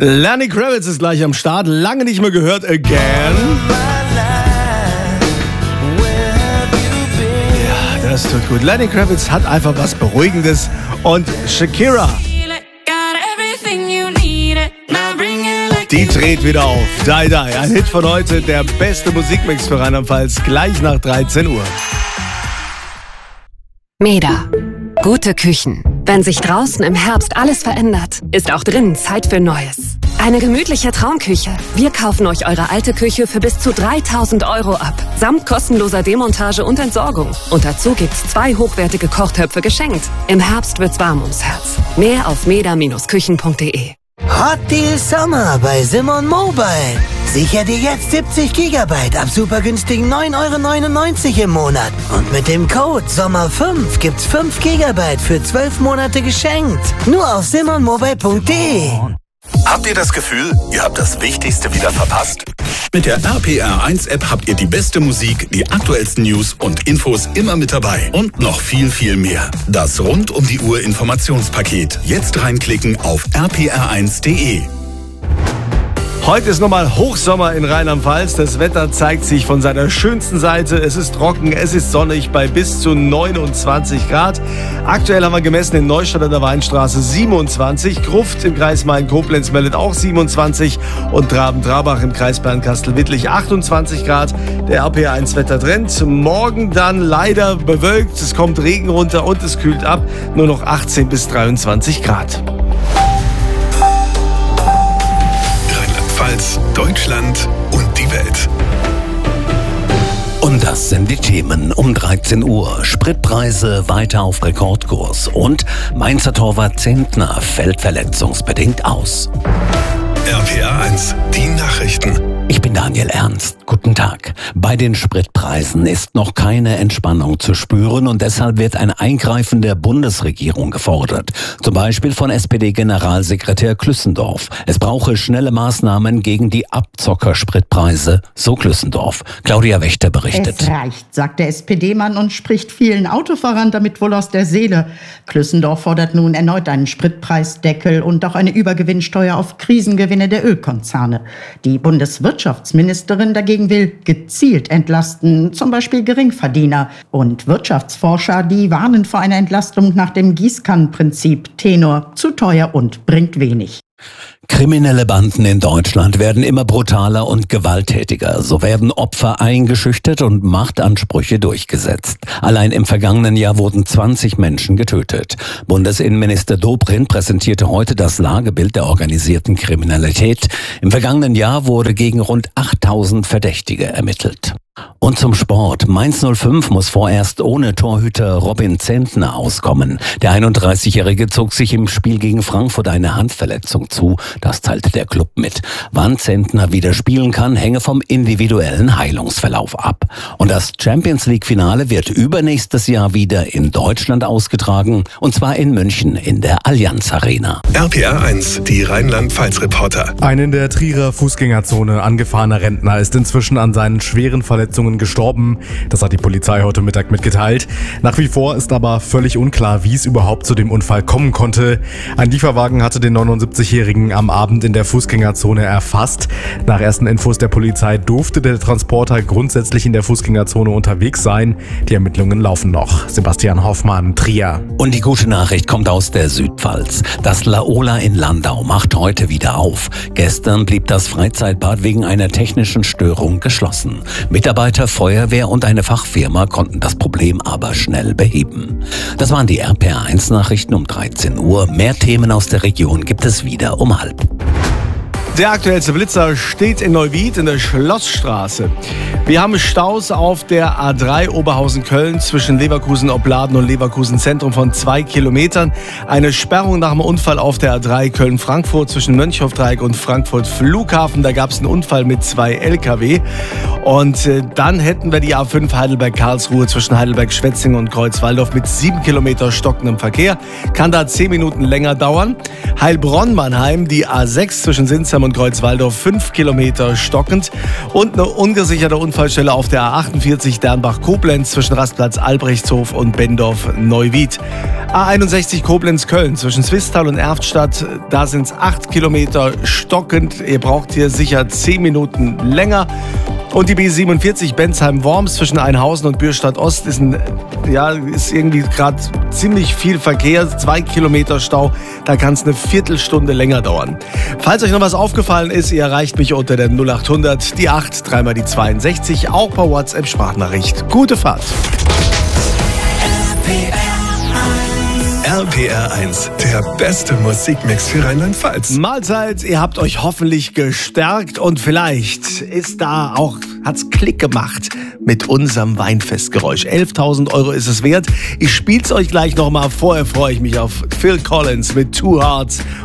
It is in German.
Lenny Kravitz ist gleich am Start. Lange nicht mehr gehört. Again. Ja, das tut gut. Lenny Kravitz hat einfach was Beruhigendes. Und Shakira, die dreht wieder auf. Die, die. Ein Hit von heute. Der beste Musikmix für Rheinland-Pfalz. Gleich nach 13 Uhr. Meda. Gute Küchen. Wenn sich draußen im Herbst alles verändert, ist auch drinnen Zeit für Neues. Eine gemütliche Traumküche. Wir kaufen euch eure alte Küche für bis zu 3.000 € ab. Samt kostenloser Demontage und Entsorgung. Und dazu gibt's 2 hochwertige Kochtöpfe geschenkt. Im Herbst wird's warm ums Herz. Mehr auf meda-küchen.de. Hot Deal Sommer bei Simon Mobile. Sicher dir jetzt 70 GB ab super günstigen 9,99 € im Monat. Und mit dem Code SOMMER5 gibt's 5 GB für 12 Monate geschenkt. Nur auf simonmobile.de. Habt ihr das Gefühl, ihr habt das Wichtigste wieder verpasst? Mit der RPR1-App habt ihr die beste Musik, die aktuellsten News und Infos immer mit dabei. Und noch viel, viel mehr. Das Rund-um-die-Uhr-Informationspaket. Jetzt reinklicken auf rpr1.de. Heute ist nochmal Hochsommer in Rheinland-Pfalz. Das Wetter zeigt sich von seiner schönsten Seite. Es ist trocken, es ist sonnig bei bis zu 29 Grad. Aktuell haben wir gemessen in Neustadt an der Weinstraße 27. Gruft im Kreis Main-Koblenz meldet auch 27. Und Traben-Trabach im Kreis Bernkastel-Wittlich 28 Grad. Der RPR1-Wettertrend. Morgen dann leider bewölkt. Es kommt Regen runter und es kühlt ab. Nur noch 18 bis 23 Grad. Deutschland und die Welt. Und das sind die Themen um 13 Uhr. Spritpreise weiter auf Rekordkurs und Mainzer Torwart Zentner fällt verletzungsbedingt aus. RPR1, die Nachrichten. Ich bin Daniel Ernst. Guten Tag. Bei den Spritpreisen ist noch keine Entspannung zu spüren und deshalb wird ein Eingreifen der Bundesregierung gefordert. Zum Beispiel von SPD-Generalsekretär Klüssendorf. Es brauche schnelle Maßnahmen gegen die Abzockerspritpreise, so Klüssendorf. Claudia Wächter berichtet. Es reicht, sagt der SPD-Mann und spricht vielen Autofahrern damit wohl aus der Seele. Klüssendorf fordert nun erneut einen Spritpreisdeckel und auch eine Übergewinnsteuer auf Krisengewinne der Ölkonzerne. Die Bundeswirtschaftsministerin dagegen will gezielt entlasten, zum Beispiel Geringverdiener. Und Wirtschaftsforscher, die warnen vor einer Entlastung nach dem Gießkannenprinzip. Tenor, zu teuer und bringt wenig. Kriminelle Banden in Deutschland werden immer brutaler und gewalttätiger. So werden Opfer eingeschüchtert und Machtansprüche durchgesetzt. Allein im vergangenen Jahr wurden 20 Menschen getötet. Bundesinnenminister Dobrindt präsentierte heute das Lagebild der organisierten Kriminalität. Im vergangenen Jahr wurde gegen rund 8.000 Verdächtige ermittelt. Und zum Sport. Mainz 05 muss vorerst ohne Torhüter Robin Zentner auskommen. Der 31-Jährige zog sich im Spiel gegen Frankfurt eine Handverletzung zu. Das teilte der Club mit. Wann Zentner wieder spielen kann, hänge vom individuellen Heilungsverlauf ab. Und das Champions-League-Finale wird übernächstes Jahr wieder in Deutschland ausgetragen. Und zwar in München in der Allianz Arena. RPR1, die Rheinland-Pfalz-Reporter. Ein in der Trierer Fußgängerzone angefahrener Rentner ist inzwischen an seinen schweren Verletzungen gestorben. Das hat die Polizei heute Mittag mitgeteilt. Nach wie vor ist aber völlig unklar, wie es überhaupt zu dem Unfall kommen konnte. Ein Lieferwagen hatte den 79-Jährigen am Abend in der Fußgängerzone erfasst. Nach ersten Infos der Polizei durfte der Transporter grundsätzlich in der Fußgängerzone unterwegs sein. Die Ermittlungen laufen noch. Sebastian Hoffmann, Trier. Und die gute Nachricht kommt aus der Südpfalz. Das Laola in Landau macht heute wieder auf. Gestern blieb das Freizeitbad wegen einer technischen Störung geschlossen. Mitarbeiter, Feuerwehr und eine Fachfirma konnten das Problem aber schnell beheben. Das waren die RPR1-Nachrichten um 13 Uhr. Mehr Themen aus der Region gibt es wieder um 12:30. Der aktuellste Blitzer steht in Neuwied in der Schlossstraße. Wir haben Staus auf der A3 Oberhausen-Köln zwischen Leverkusen-Opladen und Leverkusen-Zentrum von 2 Kilometern. Eine Sperrung nach dem Unfall auf der A3 Köln-Frankfurt zwischen Mönchhofdreieck und Frankfurt-Flughafen. Da gab es einen Unfall mit 2 LKW. Und dann hätten wir die A5 Heidelberg-Karlsruhe zwischen Heidelberg-Schwetzingen und Kreuzwaldorf mit 7 Kilometer stockendem Verkehr. Kann da 10 Minuten länger dauern. Heilbronn-Mannheim, die A6 zwischen Sinsheim Christian-Kreuz-Waldorf 5 Kilometer stockend. Und eine ungesicherte Unfallstelle auf der A48 Dernbach-Koblenz zwischen Rastplatz Albrechtshof und Bendorf-Neuwied. A61 Koblenz-Köln zwischen Swisttal und Erftstadt, da sind es 8 Kilometer stockend. Ihr braucht hier sicher 10 Minuten länger. Und die B47 Bensheim-Worms zwischen Einhausen und Bürstadt-Ost ist irgendwie gerade ziemlich viel Verkehr, 2 Kilometer Stau, da kann es eine Viertelstunde länger dauern. Falls euch noch was aufgefallen ist, ihr erreicht mich unter der 0800, die 8, dreimal die 62, auch per WhatsApp-Sprachnachricht. Gute Fahrt! RPR 1, der beste Musikmix für Rheinland-Pfalz. Mahlzeit, ihr habt euch hoffentlich gestärkt und vielleicht hat's Klick gemacht mit unserem Weinfestgeräusch. 11.000 € ist es wert. Ich spiel's euch gleich nochmal. Vorher freue ich mich auf Phil Collins mit Two Hearts